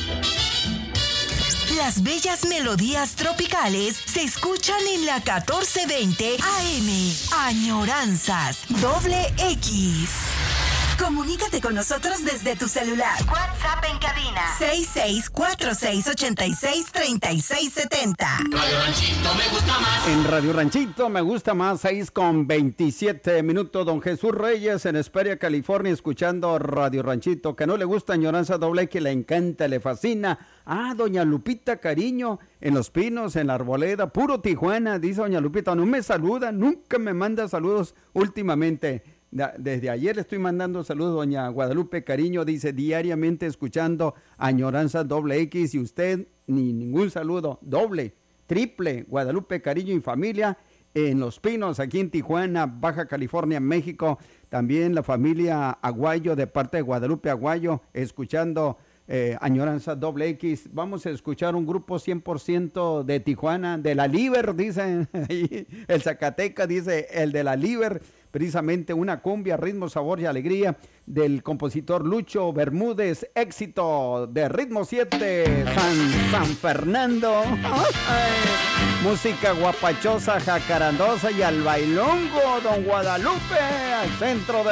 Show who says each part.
Speaker 1: Las bellas melodías tropicales se escuchan en la 1420 AM. Añoranzas X. Comunícate con nosotros desde tu celular. WhatsApp en cabina 6646863670.
Speaker 2: Radio Ranchito me gusta más.
Speaker 3: En Radio Ranchito me gusta más, 6:27 minutos. Don Jesús Reyes en Hesperia, California, escuchando Radio Ranchito. Que no le gusta Añoranza X, le encanta, le fascina. Ah, doña Lupita Cariño, en Los Pinos, en la Arboleda, puro Tijuana, dice doña Lupita. No me saluda, nunca me manda saludos últimamente. Desde ayer le estoy mandando saludos, doña Guadalupe Cariño, dice, diariamente escuchando Añoranza X, y usted ni ningún saludo, doble, triple, Guadalupe Cariño y familia en Los Pinos, aquí en Tijuana, Baja California, México. También la familia Aguayo, de parte de Guadalupe Aguayo, escuchando Añoranza X. Vamos a escuchar un grupo 100% de Tijuana, de la Liber, dice el Zacatecas, dice el de la Liber, precisamente una cumbia, ritmo, sabor y alegría del compositor Lucho Bermúdez, éxito de Ritmo 7, San Fernando. Ay, música guapachosa, jacarandosa y al bailongo, don Guadalupe, al centro de